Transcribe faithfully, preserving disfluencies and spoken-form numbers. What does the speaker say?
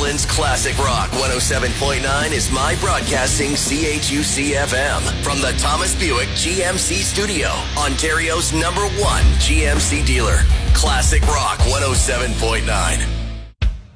Portland's Classic Rock one oh seven point nine is My Broadcasting C H U C F M from the Thomas Buick G M C studio, Ontario's number one G M C dealer. Classic Rock one oh seven point nine.